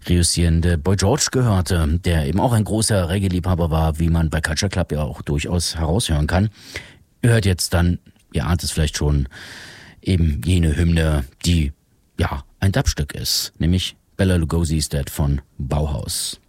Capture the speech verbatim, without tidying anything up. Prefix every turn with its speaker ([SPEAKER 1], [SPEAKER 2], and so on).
[SPEAKER 1] reüssierende Boy George gehörte, der eben auch ein großer Reggae-Liebhaber war, wie man bei Culture Club ja auch durchaus heraushören kann. Ihr hört jetzt dann, ihr ahnt es vielleicht schon, eben jene Hymne, die ja ein Dubstück ist, nämlich Bela Lugosi's Dead von Bauhaus.